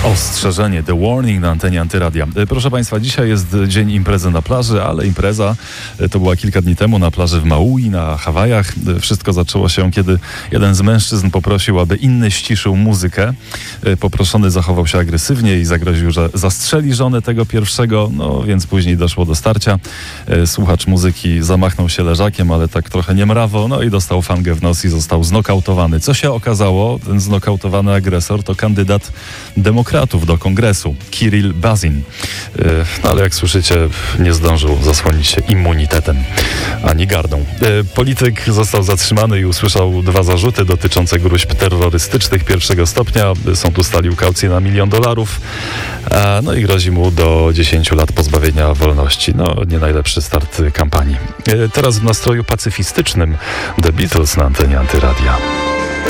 Ostrzeżenie, The Warning na antenie Antyradia. Proszę Państwa, dzisiaj jest dzień imprezy na plaży, ale impreza to była kilka dni temu na plaży w Maui, na Hawajach. Wszystko zaczęło się, kiedy jeden z mężczyzn poprosił, aby inny ściszył muzykę. Poproszony zachował się agresywnie i zagroził, że zastrzeli żonę tego pierwszego, no więc później doszło do starcia. Słuchacz muzyki zamachnął się leżakiem, ale tak trochę niemrawo, no i dostał fangę w nos i został znokautowany. Co się okazało? Ten znokautowany agresor to kandydat demokratów do kongresu, Kirill Bazin. No ale jak słyszycie, nie zdążył zasłonić się immunitetem ani gardą. Polityk został zatrzymany i usłyszał 2 zarzuty dotyczące gruźb terrorystycznych pierwszego stopnia. Sąd ustalił kaucję na $1 milion. No i grozi mu do 10 lat pozbawienia wolności. No, nie najlepszy start kampanii. Teraz w nastroju pacyfistycznym The Beatles na antenie Antyradia.